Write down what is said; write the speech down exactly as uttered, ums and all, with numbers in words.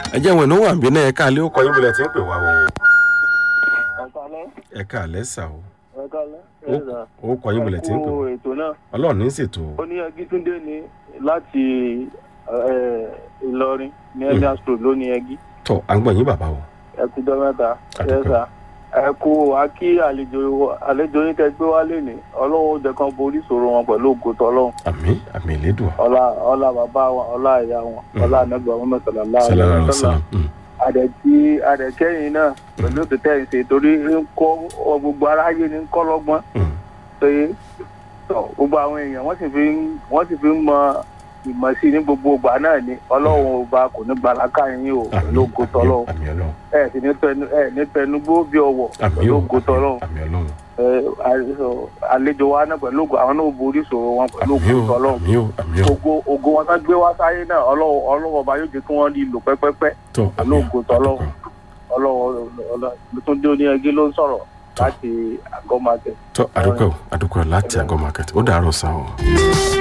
ẹ jẹ́ wọn ìnáwó àbí náà ẹ̀ka alẹ́ ó kọ yín bọ̀lẹ̀ tí ń pè wá o. ẹ̀ka alẹ́ sà o. ó kọ yín bọ̀lẹ̀ tí ń pè wá. ọlọ́run ní ṣètò. ó ní Ẹgítúndé ni láti Ìlọrin ní Emirs Road ló ní ẹgí. tọ́ à ń gbọ́ yín bàbá o. ẹ kú jọ mẹ́ta ẹ̀sà ẹ kú akí àlejò àlejò yín tẹ́ gbé wálé ní ọlọ́run jẹ́ kan borí ìṣòro wọn pẹ̀lú ògo tọ́lọ́run. àmín àmín Elédùà. ọlá ọlá bàbá wọn ọlá ìyá wọn ọlá ànágbà wọn mẹ́sàlá láàrin ọ̀sán. àdẹ̀tí àdẹ̀kẹ́yìn náà pẹ̀lú ètò tẹ́yìn ṣe torí ń kọ́ gbogbo aráyé ní kọ́ lọ́gbọ́n. pé gbogbo àwọn èèyàn wọ́n sì fi wọ́n sì fi ń mọ ìmọ̀ sí ní gbogbo ìgbà náà ni ọlọ́run ọba kò ní gba làákàyè o pẹ̀lú ògo tọ́lọ́run. ẹ sì ní tẹnu ẹ ní tẹnugbó bí ọwọ́ pẹ̀lú ògo tọ́lọ́run. àlejò wa náà pẹ̀lú ògo àwọn náà borí ìṣòro wọn pẹ̀lú ògo tọ́lọ́run. ògo ògo wọn tán gbé wá sáyé náà ọlọ́run ọba yóò jẹ́ kí wọ́n rí lò pẹ́pẹ́pẹ́ pẹ̀lú ògo tọ́lọ́run. ọlọ́run Ẹgítúndé ní ẹgí ló ń sọ̀rọ̀ láti Àgọ́ market. tó àdúgbò àdúgbò láti Àgọ́ market ó dàárọ̀ sáà o.